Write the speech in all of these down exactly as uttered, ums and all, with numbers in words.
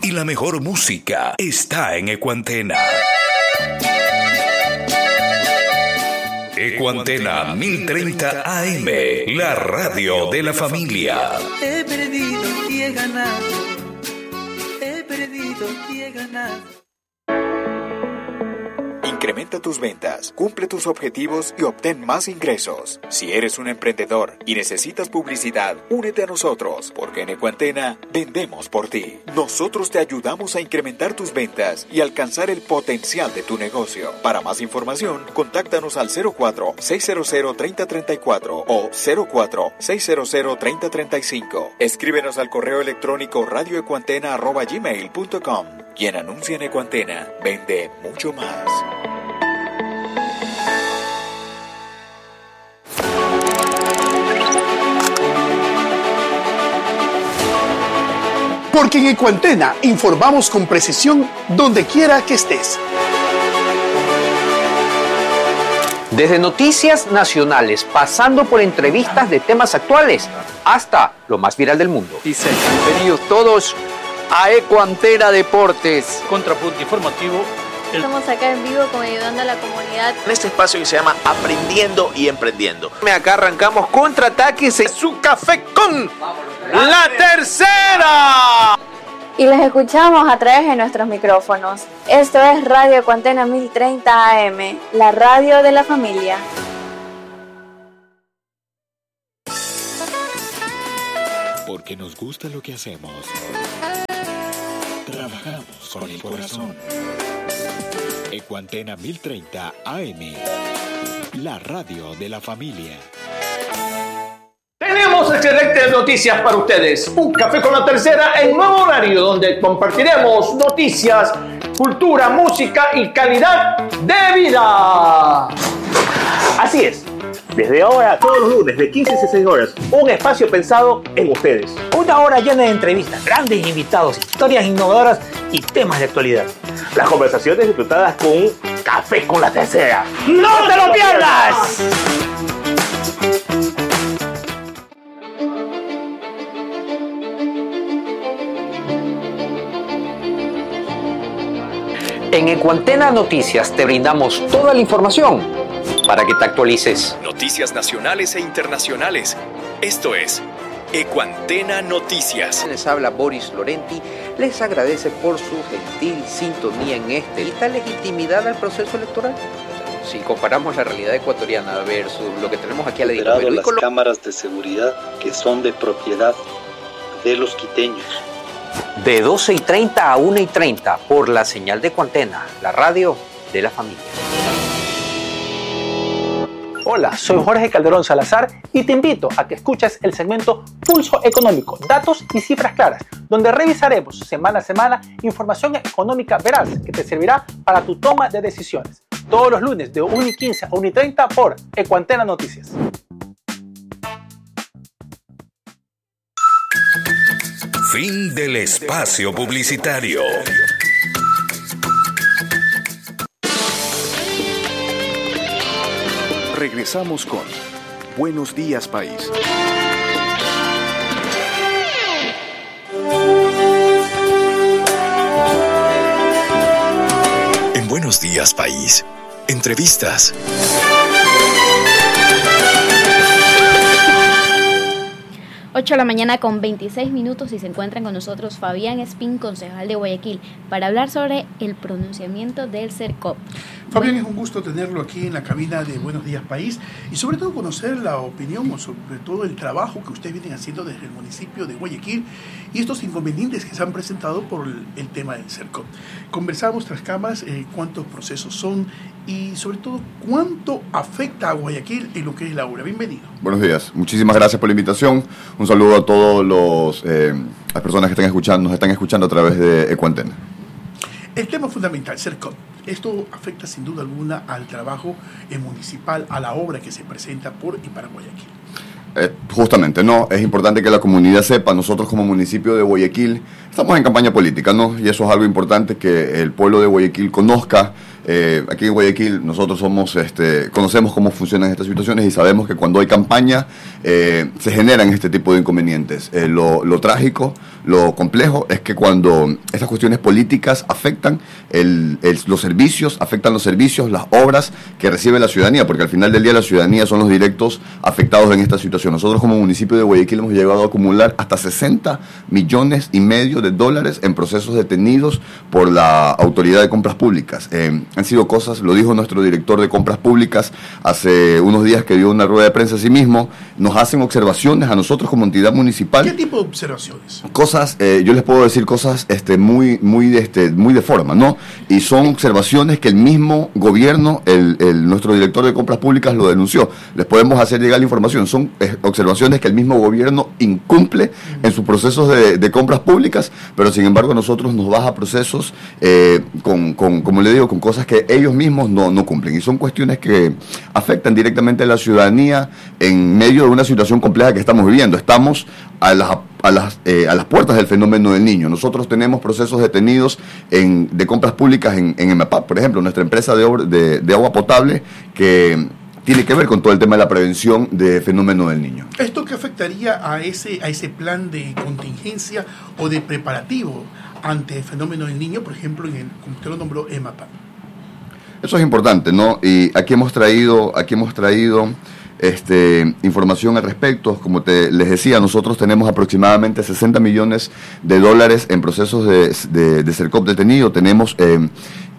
y la mejor música está en Ecuantena. Ecuantena mil treinta A M, la radio de la familia. He perdido y he ganado. He perdido y he ganado. Incrementa tus ventas, cumple tus objetivos y obtén más ingresos. Si eres un emprendedor y necesitas publicidad, únete a nosotros, porque en Ecuantena vendemos por ti. Nosotros te ayudamos a incrementar tus ventas y alcanzar el potencial de tu negocio. Para más información, contáctanos al cero cuatro, seis cero cero, tres cero tres cuatro o cero cuatro, seis cero cero, tres cero tres cinco. Escríbenos al correo electrónico radio ecuantena arroba gmail punto com. Quien anuncia en Ecuantena vende mucho más. Porque en Ecuantena informamos con precisión donde quiera que estés. Desde noticias nacionales, pasando por entrevistas de temas actuales, hasta lo más viral del mundo. Dicen, bienvenidos todos a Ecuantena Deportes. Contrapunto informativo. El... Estamos acá en vivo con ayudando a la comunidad. En este espacio que se llama Aprendiendo y Emprendiendo. Acá arrancamos contraataques en su café con la tercera. Y les escuchamos a través de nuestros micrófonos. Esto es Radio Ecuantena mil treinta A M, la radio de la familia. Porque nos gusta lo que hacemos. Trabajamos con el corazón. Ecuantena mil treinta A M, la radio de la familia. Tenemos excelentes noticias para ustedes. Un café con la tercera en nuevo horario, donde compartiremos noticias, cultura, música y calidad de vida. Así es. Desde ahora, todos los lunes de quince a dieciséis horas, un espacio pensado en ustedes. Una hora llena de entrevistas, grandes invitados, historias innovadoras y temas de actualidad. Las conversaciones disfrutadas con un café con la tercera. ¡No te lo pierdas! En Ecuantena Noticias te brindamos toda la información para que te actualices. Noticias nacionales e internacionales. Esto es Ecuantena Noticias. Les habla Boris Lorenti. Les agradece por su gentil sintonía en este y tal legitimidad al proceso electoral. Si comparamos la realidad ecuatoriana versus lo que tenemos aquí a la distancia. Las Colo- cámaras de seguridad que son de propiedad de los quiteños. De doce y treinta a una y treinta por la señal de Ecuantena, la radio de la familia. Hola, soy Jorge Calderón Salazar y te invito a que escuches el segmento Pulso Económico, datos y cifras claras, donde revisaremos semana a semana información económica veraz que te servirá para tu toma de decisiones. Todos los lunes de una y quince a una y treinta por Ecuantena Noticias. Fin del espacio publicitario. Regresamos con Buenos Días País. En Buenos Días País, entrevistas. ocho de la mañana con veintiséis minutos y se encuentran con nosotros Fabián Espín, concejal de Guayaquil, para hablar sobre el pronunciamiento del CERCOP. Fabián, es un gusto tenerlo aquí en la cabina de Buenos Días País y sobre todo conocer la opinión o sobre todo el trabajo que ustedes vienen haciendo desde el municipio de Guayaquil y estos inconvenientes que se han presentado por el, el tema del CERCOP. Conversamos tras cámaras eh, cuántos procesos son y sobre todo cuánto afecta a Guayaquil en lo que es la obra. Bienvenido. Buenos días, muchísimas gracias por la invitación. Un saludo a todos los eh, las personas que están escuchando, nos están escuchando a través de Ecuantena. El tema fundamental, CERCOP. Esto afecta sin duda alguna al trabajo eh, municipal, a la obra que se presenta por y para Guayaquil. Eh, justamente, no, es importante que la comunidad sepa, nosotros como municipio de Guayaquil estamos en campaña política, ¿no? Y eso es algo importante que el pueblo de Guayaquil conozca. Eh, aquí en Guayaquil nosotros somos, este, conocemos cómo funcionan estas situaciones y sabemos que cuando hay campaña eh, se generan este tipo de inconvenientes. Eh, lo, lo trágico, lo complejo es que cuando estas cuestiones políticas afectan el, el, los servicios, afectan los servicios, las obras que recibe la ciudadanía, porque al final del día la ciudadanía son los directos afectados en esta situación. Nosotros como municipio de Guayaquil hemos llegado a acumular hasta sesenta millones y medio de dólares en procesos detenidos por la Autoridad de Compras Públicas. Eh, han sido cosas, lo dijo nuestro director de Compras Públicas hace unos días que dio una rueda de prensa a sí mismo, nos hacen observaciones a nosotros como entidad municipal. ¿Qué tipo de observaciones? Cosas, eh, yo les puedo decir cosas este, muy, muy, de, este, muy de forma, ¿no? Y son observaciones que el mismo gobierno, el, el, nuestro director de Compras Públicas lo denunció. Les podemos hacer llegar la información. Son eh, observaciones que el mismo gobierno incumple en sus procesos de, de compras públicas, pero sin embargo nosotros nos baja procesos eh, con, con, como le digo, con cosas que ellos mismos no, no cumplen. Y son cuestiones que afectan directamente a la ciudadanía en medio de una situación compleja que estamos viviendo. Estamos a las, a las, eh, a las puertas del fenómeno del niño. Nosotros tenemos procesos detenidos en, de compras públicas en, en EMAPAC, por ejemplo, nuestra empresa de, obra, de, de agua potable que tiene que ver con todo el tema de la prevención del fenómeno del niño. ¿Esto qué afectaría a ese, a ese plan de contingencia o de preparativo ante el fenómeno del niño, por ejemplo, en el, como usted lo nombró, EMAPAC? Eso es importante, ¿no? Y aquí hemos traído, aquí hemos traído este, información al respecto. Como te, les decía, nosotros tenemos aproximadamente sesenta millones de dólares en procesos de, de, de CERCOP detenido. Tenemos eh,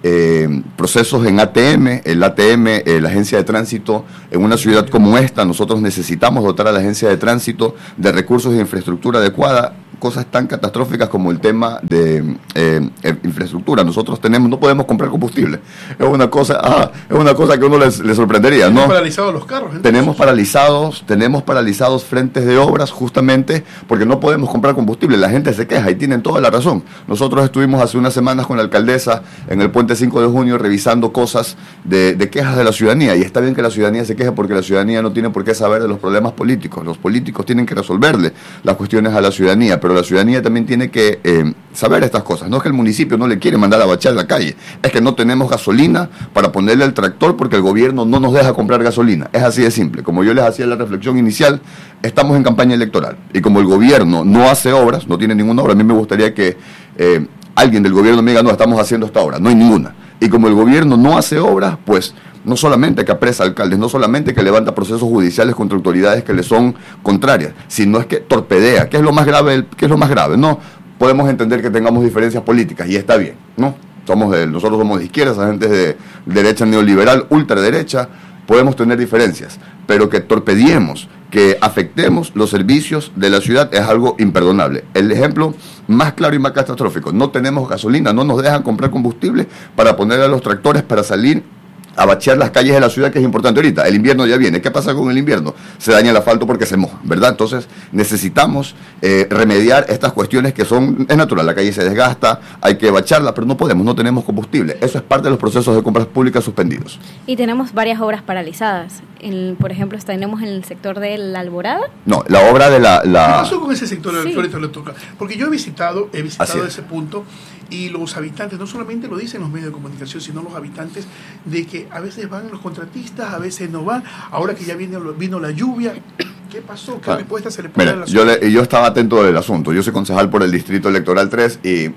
eh, procesos en A T M, el A T M, eh, la Agencia de Tránsito, en una ciudad como esta, nosotros necesitamos dotar a la Agencia de Tránsito de recursos e infraestructura adecuada. Cosas tan catastróficas como el tema de eh, infraestructura. Nosotros tenemos, no podemos comprar combustible. Es una cosa, ah, es una cosa que a uno les, les sorprendería, ¿no? Tenemos paralizados los carros. Entonces. Tenemos paralizados, tenemos paralizados frentes de obras justamente porque no podemos comprar combustible. La gente se queja y tienen toda la razón. Nosotros estuvimos hace unas semanas con la alcaldesa en el puente cinco de junio revisando cosas de, de quejas de la ciudadanía, y está bien que la ciudadanía se queje porque la ciudadanía no tiene por qué saber de los problemas políticos. Los políticos tienen que resolverle las cuestiones a la ciudadanía, pero Pero la ciudadanía también tiene que eh, saber estas cosas. No es que el municipio no le quiere mandar a bachar la calle, es que no tenemos gasolina para ponerle al tractor porque el gobierno no nos deja comprar gasolina. Es así de simple. Como yo les hacía la reflexión inicial, estamos en campaña electoral y como el gobierno no hace obras, no tiene ninguna obra, a mí me gustaría que eh, alguien del gobierno me diga, no, estamos haciendo esta obra. No hay ninguna. Y como el gobierno no hace obras, pues no solamente que apresa alcaldes, no solamente que levanta procesos judiciales contra autoridades que le son contrarias, sino es que torpedea. ¿Qué es lo más grave? ¿Qué es lo más grave? No, podemos entender que tengamos diferencias políticas y está bien, ¿no? Somos de, nosotros somos de izquierda, esa gente es de derecha neoliberal, ultraderecha, podemos tener diferencias, pero que torpediemos, que afectemos los servicios de la ciudad es algo imperdonable. El ejemplo más claro y más catastrófico, no tenemos gasolina, no nos dejan comprar combustible para poner a los tractores para salir a bachear las calles de la ciudad, que es importante ahorita. El invierno ya viene. ¿Qué pasa con el invierno? Se daña el asfalto porque se moja, ¿verdad? Entonces necesitamos eh, remediar estas cuestiones que son, es natural, la calle se desgasta, hay que bacharla, pero no podemos, no tenemos combustible. Eso es parte de los procesos de compras públicas suspendidos. Y tenemos varias obras paralizadas. En, por ejemplo, tenemos en el sector de la Alborada. No, la obra de la... la... ¿Qué pasó con ese sector? Sí. Ahorita le toca. Porque yo he visitado, he visitado ese punto y los habitantes, no solamente lo dicen los medios de comunicación, sino los habitantes, de que a veces van los contratistas, a veces no van. Ahora que ya viene, vino la lluvia, ¿qué pasó? ¿Qué ah, respuesta se le puede mira, dar a la yo, le, yo estaba atento del asunto. Yo soy concejal por el Distrito Electoral tres y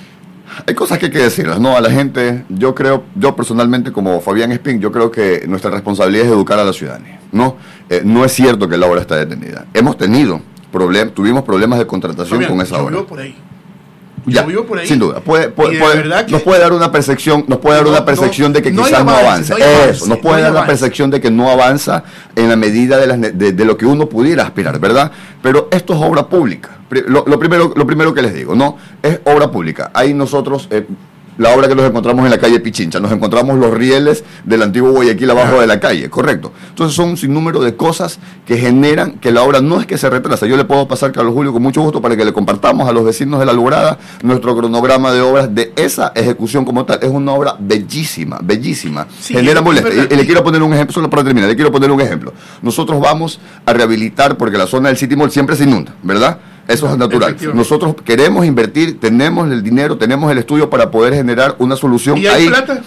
hay cosas que hay que decirlas, ¿no? A la gente, yo creo, yo personalmente como Fabián Espín, yo creo que nuestra responsabilidad es educar a la ciudadanía, ¿no? Eh, no es cierto que la obra está detenida. Hemos tenido problemas, tuvimos problemas de contratación Fabián, con esa obra. Por ahí. Ya, por ahí, sin duda, puede, puede, puede, que nos puede dar una percepción, nos puede dar no, una percepción no, de que no quizás no avance, no avance. Eso, nos puede no dar avance. la percepción de que no avanza en la medida de, las, de, de lo que uno pudiera aspirar, ¿verdad? Pero esto es obra pública. Lo, lo primero, lo primero que les digo, no, es obra pública. Ahí nosotros eh, la obra que nos encontramos en la calle Pichincha, nos encontramos los rieles del antiguo Guayaquil abajo de la calle, correcto. Entonces son un sinnúmero de cosas que generan que la obra no es que se retrasa. Yo le puedo pasar, Carlos Julio, con mucho gusto para que le compartamos a los vecinos de La Alborada nuestro cronograma de obras de esa ejecución como tal. Es una obra bellísima, bellísima. Sí, genera molestia. Y, y le quiero poner un ejemplo, solo para terminar, le quiero poner un ejemplo. Nosotros vamos a rehabilitar, porque la zona del City Mall siempre se inunda, ¿verdad? Eso es natural. Nosotros queremos invertir, tenemos el dinero, tenemos el estudio para poder generar una solución. ¿Y hay ahí. plata?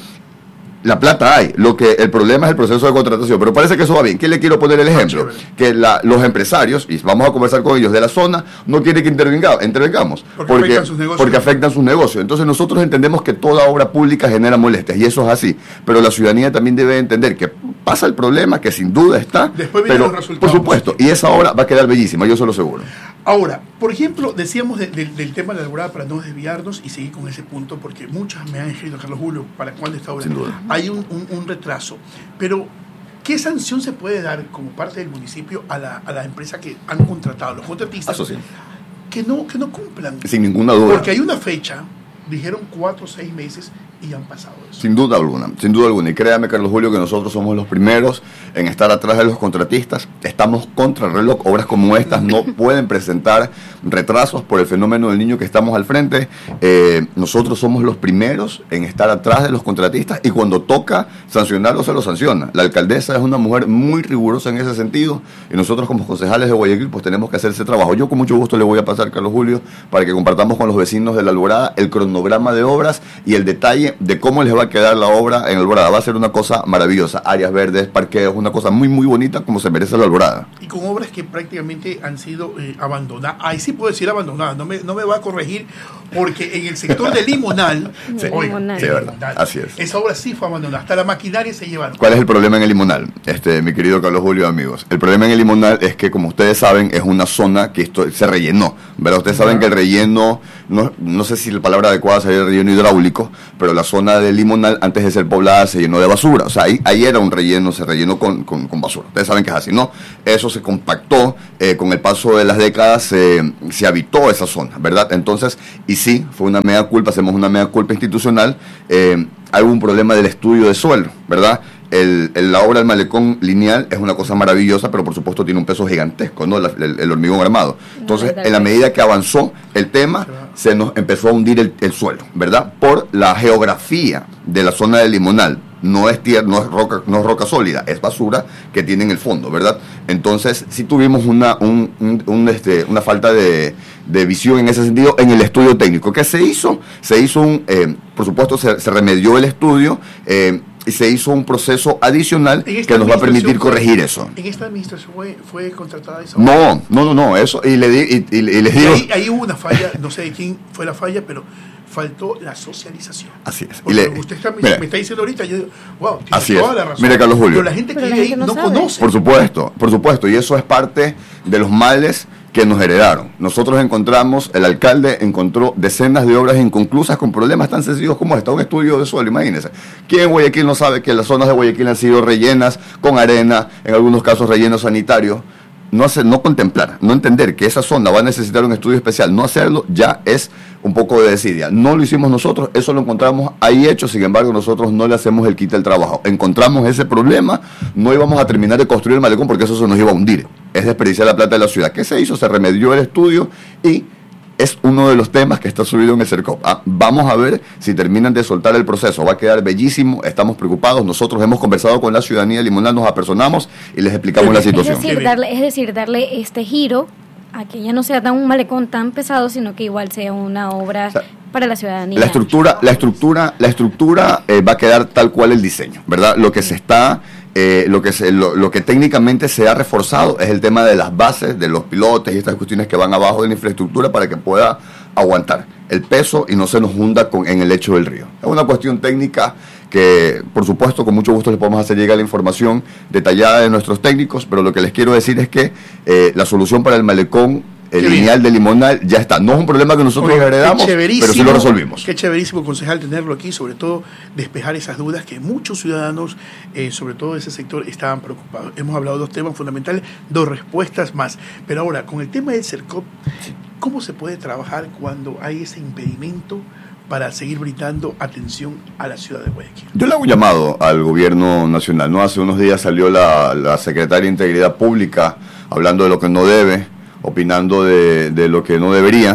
La plata hay, lo que el problema es el proceso de contratación, pero parece que eso va bien. ¿Qué le quiero poner el ejemplo? Que la, los empresarios, y vamos a conversar con ellos de la zona, no quieren que intervenga, intervengamos, porque, porque, afectan sus negocios. porque afectan sus negocios. Entonces nosotros entendemos que toda obra pública genera molestias, y eso es así, pero la ciudadanía también debe entender que pasa el problema, que sin duda está, Después vienen pero los resultados. por supuesto, y esa obra va a quedar bellísima, yo se lo aseguro. Ahora, por ejemplo, decíamos de, de, del tema de la alborada para no desviarnos y seguir con ese punto, porque muchas me han escrito, Carlos Julio, ¿para cuándo esta obra? Sin duda. Hay un, un, un retraso, pero ¿qué sanción se puede dar como parte del municipio a la, a la empresa que han contratado, los contratistas, Eso sí. que no, que no cumplan? Sin ninguna duda. Porque hay una fecha, dijeron cuatro o seis meses y han pasado eso. Sin duda alguna, sin duda alguna. Y créame, Carlos Julio, que nosotros somos los primeros en estar atrás de los contratistas. Estamos contra el reloj. Obras como estas no pueden presentar retrasos por el fenómeno del niño que estamos al frente. Eh, nosotros somos los primeros en estar atrás de los contratistas y cuando toca sancionarlo, se lo sanciona. La alcaldesa es una mujer muy rigurosa en ese sentido y nosotros como concejales de Guayaquil pues tenemos que hacer ese trabajo. Yo con mucho gusto le voy a pasar, Carlos Julio, para que compartamos con los vecinos de La Alborada el cronograma de obras y el detalle de cómo les va a quedar la obra en Alborada. Va a ser una cosa maravillosa, áreas verdes, parqueos, una cosa muy muy bonita como se merece La Alborada. Y con obras que prácticamente han sido eh, abandonadas, ahí sí puedo decir abandonadas, no me, no me va a corregir, porque en el sector de Limonal, sí, oiga, sí, verdad, así es. Esa obra sí fue abandonada, hasta la maquinaria se llevaron. ¿Cuál es el problema en el Limonal? Este, mi querido Carlos Julio, amigos. El problema en el Limonal es que, como ustedes saben, es una zona que esto se rellenó, ¿verdad? Ustedes saben que el relleno, no, no sé si la palabra adecuada sería el relleno hidráulico, pero la zona del Limonal, antes de ser poblada, se llenó de basura. O sea, ahí, ahí era un relleno, se rellenó con, con, con basura. Ustedes saben que es así, ¿no? Eso se compactó, eh, con el paso de las décadas se, se habitó esa zona, ¿verdad? Entonces, y sí, fue una mea culpa, hacemos una mea culpa institucional, eh, hay un problema del estudio de suelo, ¿verdad? El, el, la obra del malecón lineal es una cosa maravillosa, pero por supuesto tiene un peso gigantesco, ¿no? La, el, el hormigón armado. Entonces, en la medida que avanzó el tema, se nos empezó a hundir el, el suelo, ¿verdad? Por la geografía de la zona del Limonal. No es tierra, no es roca, no es roca sólida, es basura que tiene en el fondo, ¿verdad? Entonces, sí tuvimos una, un, un, un, este, una falta de, de visión en ese sentido en el estudio técnico. ¿Qué se hizo? Se hizo un, eh, por supuesto, se, se remedió el estudio, eh, y se hizo un proceso adicional que nos va a permitir corregir fue, eso. ¿En esta administración fue, fue contratada esa? No, no, no, no, eso, y, le di, y, y, y les digo... Ahí, ahí hubo una falla, no sé de quién fue la falla, pero faltó la socialización. Así es. Y le, usted está, mira, me está diciendo ahorita, yo digo, wow, tiene así toda es. la razón. Mire, Carlos Julio. Pero la gente que vive ahí no, no conoce. Por supuesto, por supuesto, y eso es parte de los males que nos heredaron. Nosotros encontramos, el alcalde encontró decenas de obras inconclusas con problemas tan sencillos como esta, un estudio de suelo, imagínense. ¿Quién en Guayaquil no sabe que las zonas de Guayaquil han sido rellenas con arena, en algunos casos rellenos sanitarios? No, hacer, no contemplar, no entender que esa zona va a necesitar un estudio especial, no hacerlo ya es un poco de desidia. No lo hicimos nosotros, eso lo encontramos ahí hecho, sin embargo nosotros no le hacemos el quite al trabajo. Encontramos ese problema, no íbamos a terminar de construir el malecón porque eso se nos iba a hundir. Es desperdiciar la plata de la ciudad. ¿Qué se hizo? Se remedió el estudio y es uno de los temas que está subido en el CERCOP. Ah, vamos a ver si terminan de soltar el proceso. Va a quedar bellísimo, estamos preocupados. Nosotros hemos conversado con la ciudadanía de Limonal, nos apersonamos y les explicamos la situación. Es decir, darle, es decir, darle este giro a que ya no sea tan un malecón tan pesado, sino que igual sea una obra, o sea, para la ciudadanía. La estructura, la estructura, la estructura eh, va a quedar tal cual el diseño, ¿verdad? Lo que se está... Eh, lo que se, lo, lo que técnicamente se ha reforzado es el tema de las bases, de los pilotes y estas cuestiones que van abajo de la infraestructura para que pueda aguantar el peso y no se nos hunda con, en el lecho del río. Es una cuestión técnica que, por supuesto, con mucho gusto les podemos hacer llegar la información detallada de nuestros técnicos, pero lo que les quiero decir es que eh, la solución para el malecón el qué lineal bien. De Limonal ya está. No es un problema que nosotros Oye, heredamos, pero sí lo resolvimos. Qué chéverísimo, concejal, tenerlo aquí, sobre todo despejar esas dudas que muchos ciudadanos, eh, sobre todo de ese sector, estaban preocupados. Hemos hablado de dos temas fundamentales, dos respuestas más. Pero ahora, con el tema del CERCOP, ¿cómo se puede trabajar cuando hay ese impedimento para seguir brindando atención a la ciudad de Guayaquil? Yo le hago un llamado al gobierno nacional, ¿no? Hace unos días salió la, la secretaria de Integridad Pública hablando de lo que no debe, opinando de, de lo que no debería.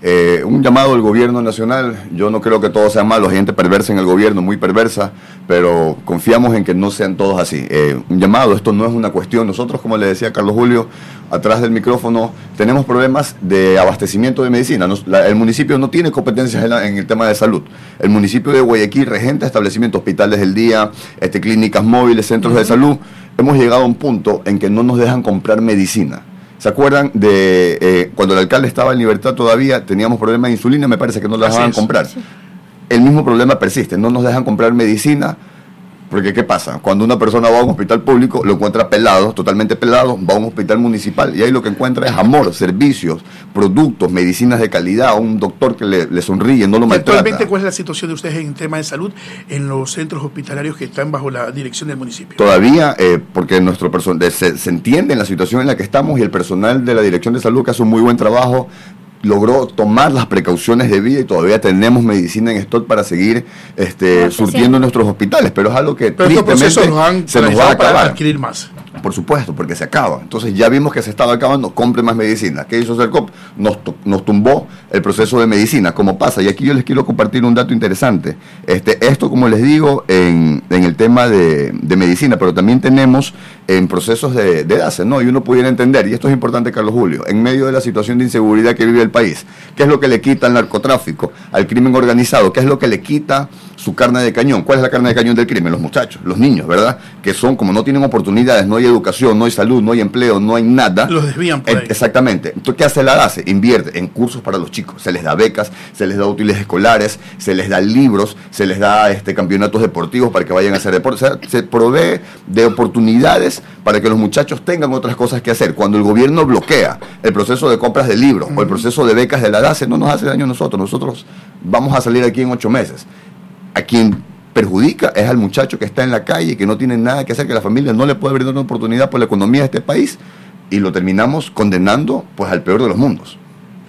Eh, un llamado al gobierno nacional. Yo no creo que todos sean malos, hay gente perversa en el gobierno, muy perversa, pero confiamos en que no sean todos así. Eh, un llamado, esto no es una cuestión. Nosotros, como le decía Carlos Julio, atrás del micrófono, tenemos problemas de abastecimiento de medicina. Nos, la, el municipio no tiene competencias en, la, en el tema de salud. El municipio de Guayaquil regenta establecimientos, hospitales del día, este, clínicas móviles, centros uh-huh. de salud. Hemos llegado a un punto en que no nos dejan comprar medicina. ¿Se acuerdan de eh, cuando el alcalde estaba en libertad todavía, teníamos problemas de insulina, me parece que no la dejaban comprar? Sí. El mismo problema persiste, no nos dejan comprar medicina, porque ¿qué pasa? Cuando una persona va a un hospital público, lo encuentra pelado, totalmente pelado, va a un hospital municipal y ahí lo que encuentra es amor, servicios, productos, medicinas de calidad, un doctor que le, le sonríe, no lo maltrata. Actualmente, ¿cuál es la situación de ustedes en tema de salud en los centros hospitalarios que están bajo la dirección del municipio? Todavía, eh, porque nuestro personal se, se entiende en la situación en la que estamos y el personal de la dirección de salud que hace un muy buen trabajo, logró tomar las precauciones debidas y todavía tenemos medicina en stock para seguir este, surtiendo nuestros hospitales, pero es algo que pero tristemente nos han se nos va a acabar. Para adquirir más. Por supuesto, porque se acaba. Entonces ya vimos que se estaba acabando, compre más medicina. ¿Qué hizo Sercop? Nos, nos tumbó el proceso de medicina, como pasa. Y aquí yo les quiero compartir un dato interesante. Este, esto, como les digo, en, en el tema de, de medicina, pero también tenemos en procesos de, de edad, ¿no? Y uno pudiera entender, y esto es importante, Carlos Julio, en medio de la situación de inseguridad que vive el país, ¿qué es lo que le quita al narcotráfico, al crimen organizado? ¿Qué es lo que le quita su carne de cañón? ¿Cuál es la carne de cañón del crimen? Los muchachos, los niños, ¿verdad? Que son, como no tienen oportunidades, no hay educación, no hay salud, no hay empleo, no hay nada. Los desvían por ahí. Eh, exactamente. Entonces, ¿qué hace la DACE? Invierte en cursos para los chicos. Se les da becas, se les da útiles escolares, se les da libros, se les da este, campeonatos deportivos para que vayan a hacer deporte. O sea, se provee de oportunidades para que los muchachos tengan otras cosas que hacer. Cuando el gobierno bloquea el proceso de compras de libros uh-huh. o el proceso de becas de la DACE, no nos hace daño a nosotros. Nosotros vamos a salir aquí en ocho meses. A quien perjudica es al muchacho que está en la calle, que no tiene nada que hacer, que la familia no le puede brindar una oportunidad por la economía de este país, y lo terminamos condenando pues al peor de los mundos.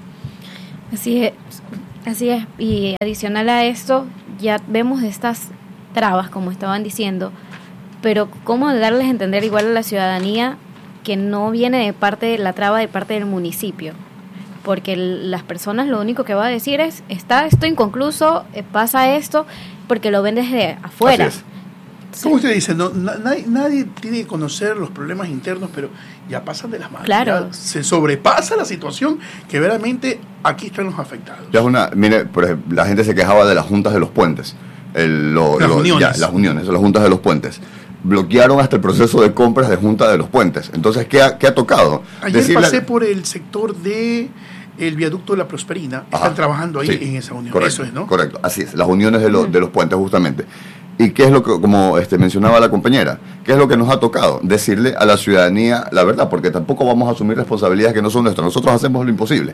Así es, así es. Y adicional a esto, ya vemos estas trabas, como estaban diciendo, pero cómo darles a entender igual a la ciudadanía que no viene de parte de la traba de parte del municipio, porque las personas lo único que va a decir es, está esto inconcluso, pasa esto, porque lo ven desde afuera. Así es. Como usted dice, no, nadie, nadie tiene que conocer los problemas internos, pero ya pasan de las manos. Claro. Se sobrepasa la situación que verdaderamente aquí están los afectados. Ya es una, mire, por ejemplo, la gente se quejaba de las juntas de los puentes. El, lo, las, lo, uniones. Ya, las uniones, las juntas de los puentes. Bloquearon hasta el proceso de compras de junta de los puentes. Entonces, ¿qué ha, qué ha tocado? Ayer Decirle, pasé por el sector de el viaducto de la Prosperina. Ajá, están trabajando ahí sí, en esa unión. Correcto, eso es, ¿no? Correcto, así es, las uniones de, lo, de los puentes justamente. ¿Y qué es lo que, como este, mencionaba la compañera, qué es lo que nos ha tocado? Decirle a la ciudadanía la verdad, porque tampoco vamos a asumir responsabilidades que no son nuestras. Nosotros hacemos lo imposible.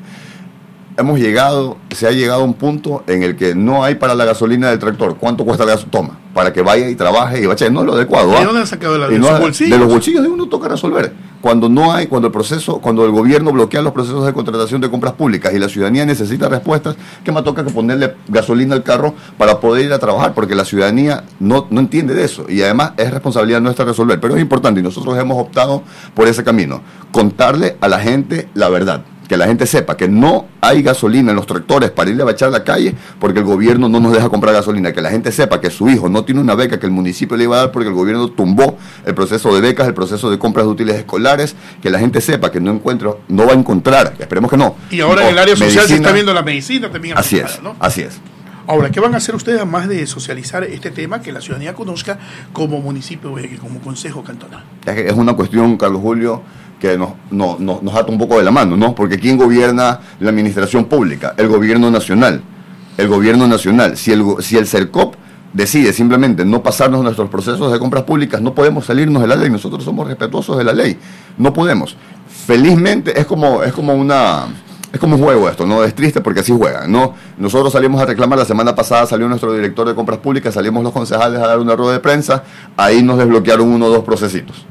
Hemos llegado, se ha llegado a un punto en el que no hay para la gasolina del tractor. ¿Cuánto cuesta el gas? Toma, para que vaya y trabaje y vaya. No es lo adecuado. ¿Ah? ¿De dónde han sacado la, de no, los bolsillos? De los bolsillos de uno toca resolver. Cuando no hay, cuando el proceso, cuando el gobierno bloquea los procesos de contratación de compras públicas y la ciudadanía necesita respuestas, ¿qué más toca que ponerle gasolina al carro para poder ir a trabajar? Porque la ciudadanía no, no entiende de eso y además es responsabilidad nuestra resolver. Pero es importante y nosotros hemos optado por ese camino. Contarle a la gente la verdad. Que la gente sepa que no hay gasolina en los tractores para irle a bachar a la calle porque el gobierno no nos deja comprar gasolina. Que la gente sepa que su hijo no tiene una beca que el municipio le iba a dar porque el gobierno tumbó el proceso de becas, el proceso de compras de útiles escolares. Que la gente sepa que no encuentra, no va a encontrar, esperemos que no. Y ahora no, en el área social medicina, se está viendo la medicina también. Así es, ¿no? Así es. Ahora, ¿qué van a hacer ustedes además de socializar este tema que la ciudadanía conozca como municipio, como consejo cantonal? Es una cuestión, Carlos Julio, que nos, no, no, nos ata un poco de la mano, ¿no? Porque ¿quién gobierna la administración pública? El gobierno nacional. El gobierno nacional. Si el, si el Sercop decide simplemente no pasarnos nuestros procesos de compras públicas, no podemos salirnos de la ley. Nosotros somos respetuosos de la ley. No podemos. Felizmente es como, es como una... Es como un juego esto, ¿no? Es triste porque así juegan, ¿no? Nosotros salimos a reclamar, la semana pasada salió nuestro director de compras públicas, salimos los concejales a dar una rueda de prensa, ahí nos desbloquearon uno o dos procesitos.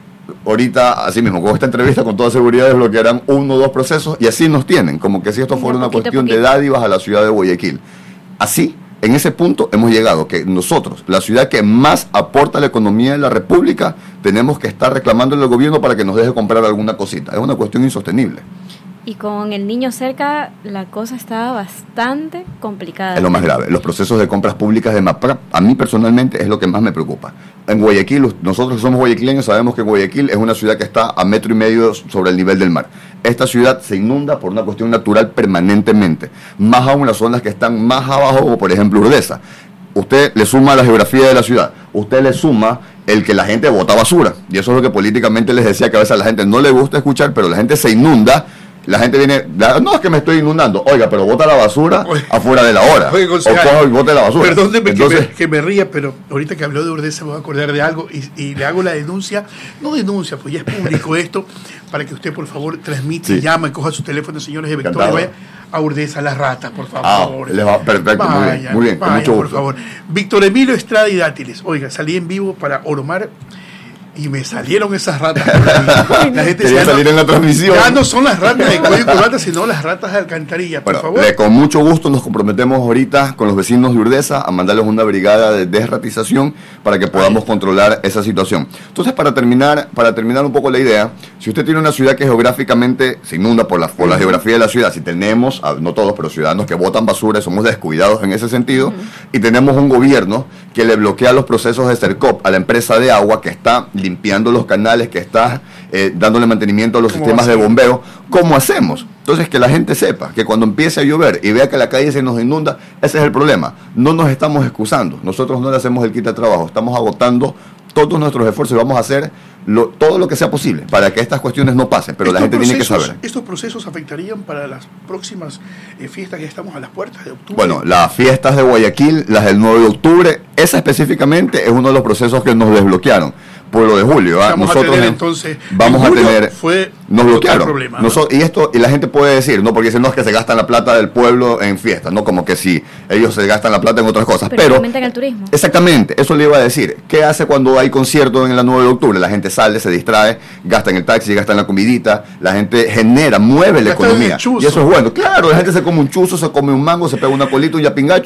Ahorita, así mismo, con esta entrevista, con toda seguridad desbloquearán uno o dos procesos y así nos tienen, como que si esto fuera una cuestión de dádivas a la ciudad de Guayaquil. Así, en ese punto hemos llegado, que nosotros, la ciudad que más aporta a la economía de la República, tenemos que estar reclamándole al gobierno para que nos deje comprar alguna cosita. Es una cuestión insostenible. Y con el niño cerca, la cosa estaba bastante complicada. Es lo más grave. Los procesos de compras públicas de MAPRAP, a mí personalmente, es lo que más me preocupa. En Guayaquil, nosotros que somos guayaquileños sabemos que Guayaquil es una ciudad que está a metro y medio sobre el nivel del mar. Esta ciudad se inunda por una cuestión natural permanentemente. Más aún las zonas que están más abajo, como por ejemplo Urdesa. Usted le suma la geografía de la ciudad, usted le suma el que la gente bota basura. Y eso es lo que políticamente les decía, que a veces a la gente no le gusta escuchar, pero la gente se inunda. La gente viene, no es que me estoy inundando, oiga, pero bota la basura oye, afuera de la hora. Oye, o coja y bote la basura. Perdóneme Entonces, que, me, que me ría, pero ahorita que habló de Urdesa me voy a acordar de algo y, y le hago la denuncia. No denuncia, pues ya es público esto, para que usted por favor transmita, sí. llama y coja su teléfono, señores de Victoria, vaya a Urdesa las ratas, por favor. Ah, les va, perfecto, vaya, muy bien, muy bien, vaya, con mucho por gusto. favor. Víctor Emilio Estrada y Dátiles, oiga, salí en vivo para Oromar y me salieron esas ratas. La gente quería salir no, en la transmisión. Ya no son las ratas de cuello y corbata, sino las ratas de alcantarilla, por bueno, favor. Le, con mucho gusto nos comprometemos ahorita con los vecinos de Urdesa a mandarles una brigada de desratización para que podamos Ay. controlar esa situación. Entonces, para terminar, para terminar un poco la idea, si usted tiene una ciudad que geográficamente se inunda por la, por la uh-huh. geografía de la ciudad, si tenemos, no todos, pero ciudadanos que botan basura, somos descuidados en ese sentido, uh-huh. y tenemos un gobierno que le bloquea los procesos de CERCOP a la empresa de agua que está limpiando los canales, que está eh, dándole mantenimiento a los sistemas de bombeo, ¿cómo hacemos? Entonces, que la gente sepa que cuando empiece a llover y vea que la calle se nos inunda, ese es el problema. No nos estamos excusando, nosotros no le hacemos el quita trabajo, estamos agotando todos nuestros esfuerzos y vamos a hacer lo, todo lo que sea posible para que estas cuestiones no pasen, pero la gente tiene que saber. ¿Estos procesos afectarían para las próximas eh, fiestas que estamos a las puertas de octubre? Bueno, las fiestas de Guayaquil, las del nueve de octubre, esa específicamente es uno de los procesos que nos desbloquearon por lo de julio. ¿eh? Vamos Nosotros a tener, entonces, vamos a tener, fue nos bloquearon. Problema, Nosotros, y esto y la gente puede decir, no, porque dicen no es que se gastan la plata del pueblo en fiestas, no, como que si ellos se gastan la plata en otras cosas, pero, pero en el turismo. Exactamente, eso le iba a decir. ¿Qué hace cuando hay concierto en la nueve de octubre? La gente sale, se distrae, gasta en el taxi, gasta en la comidita, la gente genera, mueve la gasta economía. Y eso es bueno. Claro, la gente se come un chuzo, se come un mango, se pega una colita, un yapingacho